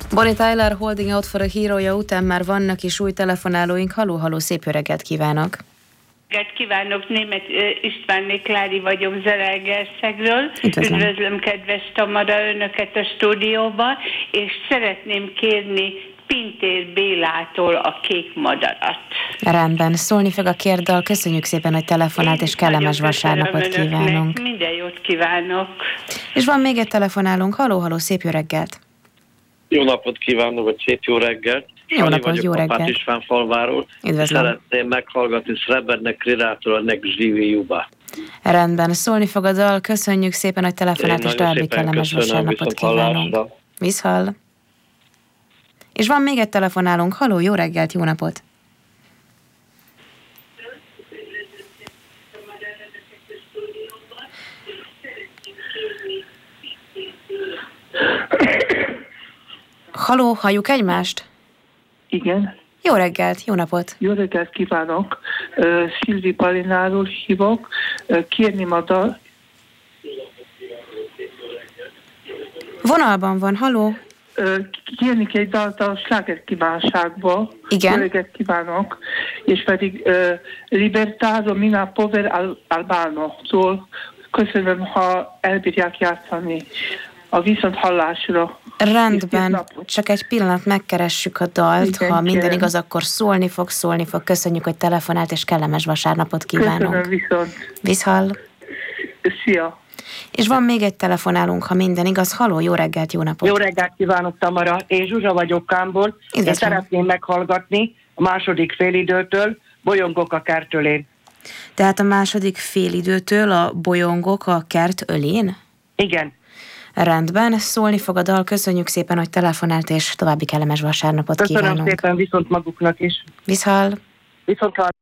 Bonnie Tyler Holding Out for a Hero-ja után már vannak is új telefonálóink. Halló, szép jó reggelt kívánok! Kívánok, Németh Istvánné Klári vagyok Zalaegerszegről. Üdvözlöm kedves Tamara, önöket a stúdióba, és szeretném kérni Pintér Bélától a Kék Madarat. Rendben, szólni fog a kérdal. Köszönjük szépen, hogy telefonált, és kellemes vasárnapot kívánunk. Minden jót kívánok. És van még egy telefonálónk. Halló, szép jó reggelt! Jó napot kívánok, vagy szép jó reggelt! Jó napot, jó reggelt! Apát István falváról. Üdvözlöm! Szeretném meghallgatni Srebrne Krírától a Nek Zsivi Juba. Rendben, szólni fog a dal. Köszönjük szépen, hogy telefonált, és további kellemes vasárnapot kívánunk. Viszhall! És van még egy telefonálónk. Halló, jó reggelt, jó napot! Halló, halljuk egymást? Igen. Jó reggelt, jó napot! Jó reggelt kívánok! Szilvi Palináról hívok. Kérni Madal. Vonalban van, halló? Kérni egy dalt a Sláger kívánságba. Igen. Jó reggelt kívánok! És pedig Libertado Mina Pover Albano-tól köszönöm, ha elbírják játszani a viszont hallásra. Rendben, csak egy pillanat, megkeressük a dalt. Igen, ha minden kérem. igaz, akkor szólni fog. Köszönjük, hogy telefonált, és kellemes vasárnapot kívánunk. Köszönöm viszont. Viszhall. Szia! És van még egy telefonálunk, ha minden igaz. Halló, jó reggelt, jó napot! Jó reggelt kívánok, Tamara. Én Zsuzsa vagyok Kámból. Én szeretném meghallgatni a második félidőtől Bolyongok a kert ölén. Tehát a második félidőtől a Bolyongok a kert ölén? Igen. Rendben, szólni fog a dal. Köszönjük szépen, hogy telefonált, és további kellemes vasárnapot kívánunk. Köszönöm szépen, viszont maguknak is. Viszhall. Viszont